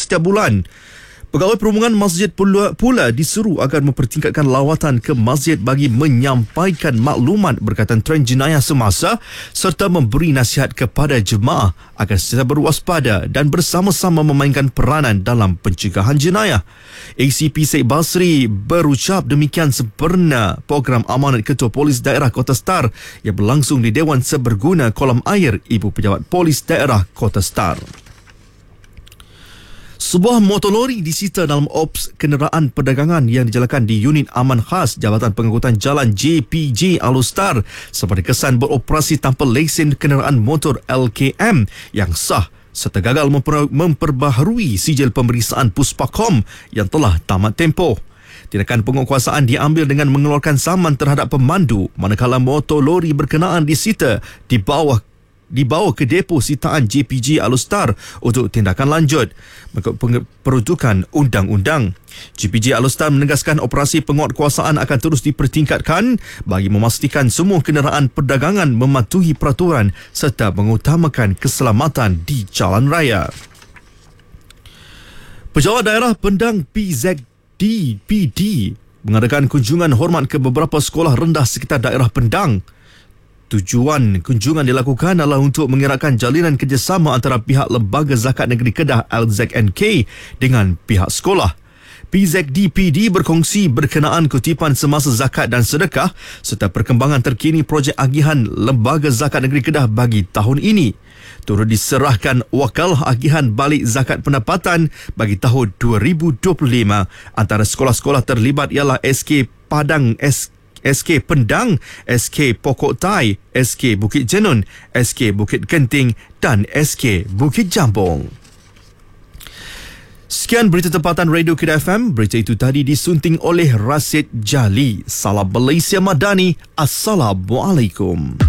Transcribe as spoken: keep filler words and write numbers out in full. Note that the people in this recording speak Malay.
setiap bulan. Pegawai perhubungan masjid pula, pula disuruh agar mempertingkatkan lawatan ke masjid bagi menyampaikan maklumat berkaitan trend jenayah semasa serta memberi nasihat kepada jemaah agar sentiasa berwaspada dan bersama-sama memainkan peranan dalam pencegahan jenayah. A C P Syed Basri berucap demikian sempurna program amanat Ketua Polis Daerah Kota Star yang berlangsung di Dewan Seberguna Kolam Air Ibu Pejabat Polis Daerah Kota Star. Sebuah motor lori disita dalam ops kenderaan perdagangan yang dijalankan di Unit Aman Khas Jabatan Pengangkutan Jalan J P J Alustar sebagai kesan beroperasi tanpa lesen kenderaan motor L K M yang sah serta gagal memper- memperbaharui sijil pemeriksaan Puspakom yang telah tamat tempoh. Tindakan penguatkuasaan diambil dengan mengeluarkan saman terhadap pemandu manakala motor lori berkenaan disita di bawah dibawa ke depo sitaan J P J Alustar untuk tindakan lanjut mengikut peruntukan undang-undang. J P J Alustar menegaskan operasi penguatkuasaan akan terus dipertingkatkan bagi memastikan semua kenderaan perdagangan mematuhi peraturan serta mengutamakan keselamatan di jalan raya. Pejabat Daerah Pendang P Z D P D mengadakan kunjungan hormat ke beberapa sekolah rendah sekitar daerah Pendang. Tujuan kunjungan dilakukan adalah untuk mengeratkan jalinan kerjasama antara pihak Lembaga Zakat Negeri Kedah L Z N K dengan pihak sekolah. P Z D P D berkongsi berkenaan kutipan semasa zakat dan sedekah serta perkembangan terkini projek agihan Lembaga Zakat Negeri Kedah bagi tahun ini. Turut diserahkan wakalah agihan balik zakat pendapatan bagi tahun dua ribu dua puluh lima. Antara sekolah-sekolah terlibat ialah S K Padang, S S K Pendang, S K Pokok Tai, S K Bukit Jenun, S K Bukit Genting dan S K Bukit Jambong. Sekian berita tempatan Radio Kedah F M. Berita itu tadi disunting oleh Rasid Jali. Salam Malaysia Madani. Assalamualaikum.